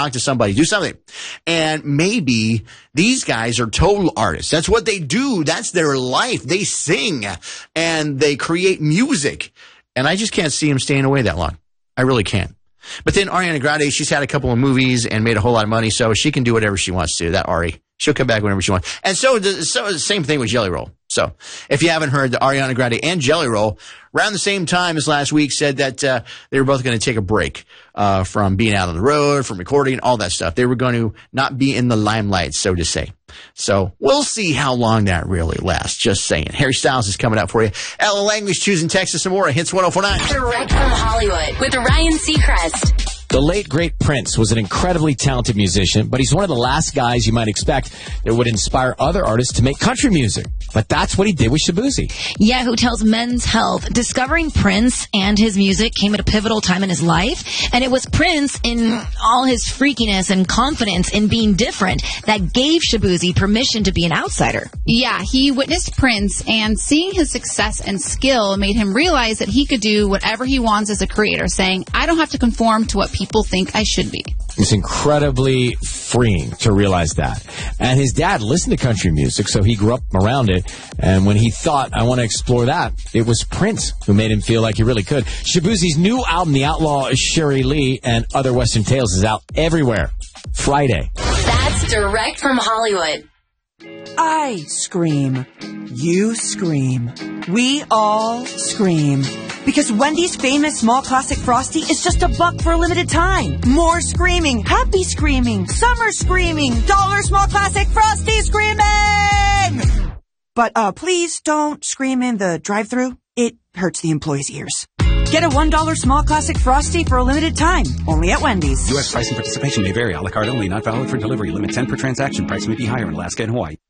talk to somebody, do something. And maybe these guys are total artists. That's what they do. That's their life. They sing and they create music. And I just can't see them staying away that long. I really can't. But then Ariana Grande, she's had a couple of movies and made a whole lot of money, so she can do whatever she wants to. That Ari. She'll come back whenever she wants. And so the same thing with Jelly Roll. So if you haven't heard, the Ariana Grande and Jelly Roll, around the same time as last week, said that they were both going to take a break from being out on the road, from recording, all that stuff. They were going to not be in the limelight, so to say. So we'll see how long that really lasts. Just saying. Harry Styles is coming up for you. Ella Langley's choosing Texas and more. Hits 104.9. Direct from Hollywood with Ryan Seacrest. The late, great Prince was an incredibly talented musician, but he's one of the last guys you might expect that would inspire other artists to make country music. But that's what he did with Shaboozey. Yahoo tells Men's Health, discovering Prince and his music came at a pivotal time in his life, and it was Prince, in all his freakiness and confidence in being different, that gave Shaboozey permission to be an outsider. Yeah, he witnessed Prince, and seeing his success and skill made him realize that he could do whatever he wants as a creator, saying, I don't have to conform to what people think I should be. It's incredibly freeing to realize that. And his dad listened to country music, so he grew up around it. And when he thought, I want to explore that, it was Prince who made him feel like he really could. Shaboozey's new album, The Outlaw Sherry Lee and Other Western Tales, is out everywhere Friday. That's direct from Hollywood. I scream. You scream. We all scream. Because Wendy's famous small classic Frosty is just $1 for a limited time. More screaming, happy screaming, summer screaming, dollar small classic Frosty screaming! But please don't scream in the drive-thru. It hurts the employees' ears. Get a $1 small classic Frosty for a limited time. Only at Wendy's. U.S. price and participation may vary. A la carte only. Not valid for delivery. Limit 10 per transaction. Price may be higher in Alaska and Hawaii.